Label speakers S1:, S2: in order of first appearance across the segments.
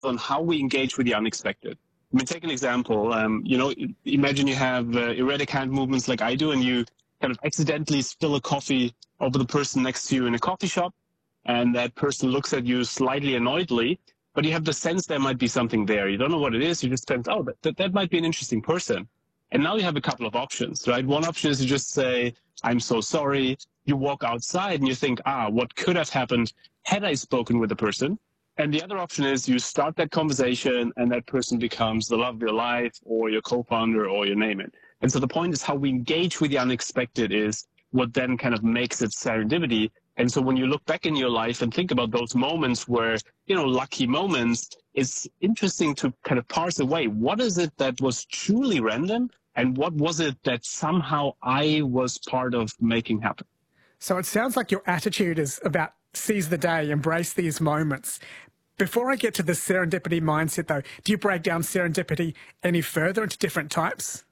S1: on how we engage with the unexpected. I mean, take an example. Imagine you have erratic hand movements like I do, and you kind of accidentally spill a coffee over the person next to you in a coffee shop, and that person looks at you slightly annoyedly, but you have the sense there might be something there. You don't know what it is. You just think, oh, that might be an interesting person. And now you have a couple of options, right? One option is to just say, I'm so sorry. You walk outside and you think, what could have happened had I spoken with the person? And the other option is you start that conversation and that person becomes the love of your life or your co-founder or you name it. And so the point is how we engage with the unexpected is what then kind of makes it serendipity. And so when you look back in your life and think about those moments where, lucky moments, it's interesting to kind of parse away what is it that was truly random and what was it that somehow I was part of making happen.
S2: So it sounds like your attitude is about seize the day, embrace these moments. Before I get to the serendipity mindset, though, do you break down serendipity any further into different types?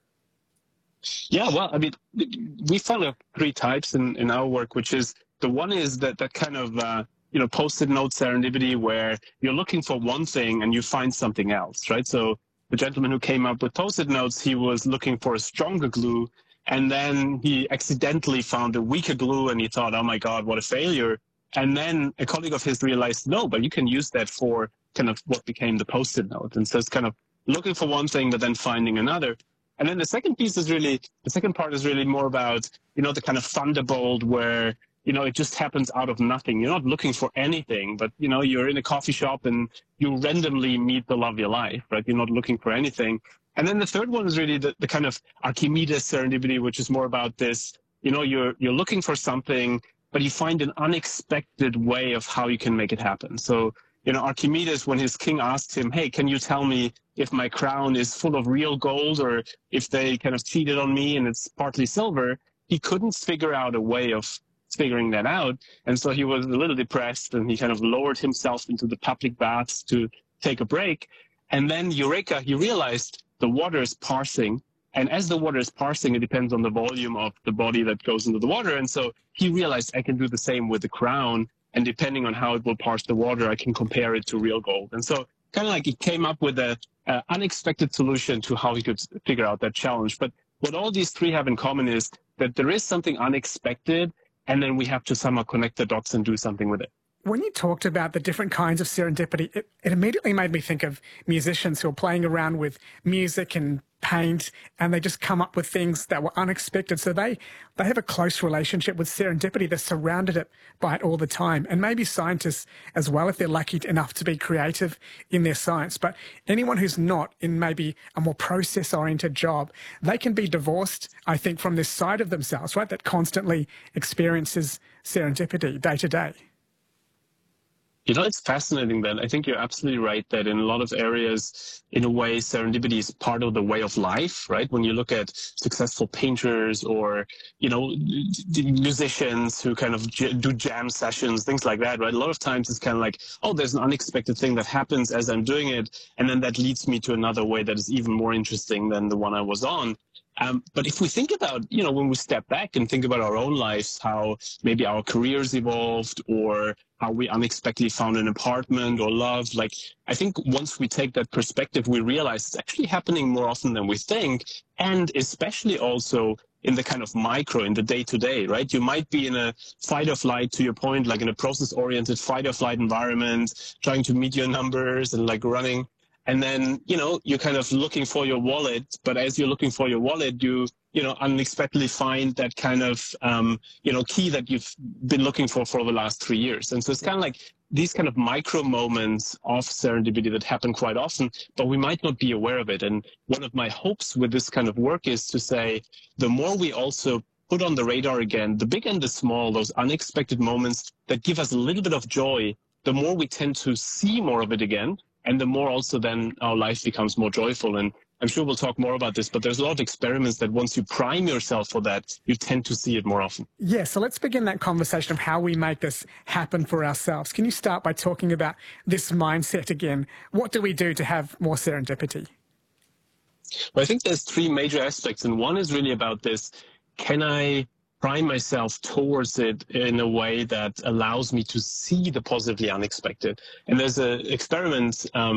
S1: Yeah, well, I mean, we follow 3 types in our work, which is the one is that kind of, post-it note serendipity where you're looking for one thing and you find something else, right? So the gentleman who came up with post-it notes, he was looking for a stronger glue, and then he accidentally found a weaker glue and he thought, oh my God, what a failure. And then a colleague of his realized, no, but you can use that for kind of what became the post-it note. And so it's kind of looking for one thing, but then finding another. And then the second part is really more about, the kind of thunderbolt where, it just happens out of nothing. You're not looking for anything, but, you're in a coffee shop and you randomly meet the love of your life, right? You're not looking for anything. And then the third one is really the kind of Archimedes serendipity, which is more about this, you're looking for something, but you find an unexpected way of how you can make it happen. So, Archimedes, when his king asked him, hey, can you tell me if my crown is full of real gold or if they kind of cheated on me and it's partly silver, he couldn't figure out a way of figuring that out. And so he was a little depressed and he kind of lowered himself into the public baths to take a break. And then Eureka, he realized the water is parsing. And as the water is parsing, it depends on the volume of the body that goes into the water. And so he realized I can do the same with the crown. And depending on how it will parse the water, I can compare it to real gold. And so kind of like he came up with an unexpected solution to how he could figure out that challenge. But what all these 3 have in common is that there is something unexpected, and then we have to somehow connect the dots and do something with it.
S2: When you talked about the different kinds of serendipity, it immediately made me think of musicians who are playing around with music and paint, and they just come up with things that were unexpected. So they have a close relationship with serendipity. They're surrounded by it all the time. And maybe scientists as well, if they're lucky enough to be creative in their science. But anyone who's not in maybe a more process-oriented job, they can be divorced, I think, from this side of themselves, right, that constantly experiences serendipity day to day.
S1: It's fascinating that I think you're absolutely right that in a lot of areas, in a way, serendipity is part of the way of life, right? When you look at successful painters or, musicians who kind of do jam sessions, things like that, right? A lot of times it's kind of like, oh, there's an unexpected thing that happens as I'm doing it. And then that leads me to another way that is even more interesting than the one I was on. But if we think about, when we step back and think about our own lives, how maybe our careers evolved or how we unexpectedly found an apartment or love, I think once we take that perspective, we realize it's actually happening more often than we think. And especially also in the kind of micro, in the day-to-day, right? You might be in a fight or flight, to your point, like in a process-oriented fight or flight environment, trying to meet your numbers and running. And then, you're kind of looking for your wallet, but as you're looking for your wallet, you unexpectedly find that kind of, key that you've been looking for the last 3 years. And so it's kind of like these kind of micro moments of serendipity that happen quite often, but we might not be aware of it. And one of my hopes with this kind of work is to say, the more we also put on the radar again, the big and the small, those unexpected moments that give us a little bit of joy, the more we tend to see more of it again. And the more also then our life becomes more joyful. And I'm sure we'll talk more about this, but there's a lot of experiments that once you prime yourself for that, you tend to see it more often.
S2: Yeah, so let's begin that conversation of how we make this happen for ourselves. Can you start by talking about this mindset again? What do we do to have more serendipity?
S1: Well, I think there's 3 major aspects. And one is really about this, can I prime myself towards it in a way that allows me to see the positively unexpected. And there's an experiment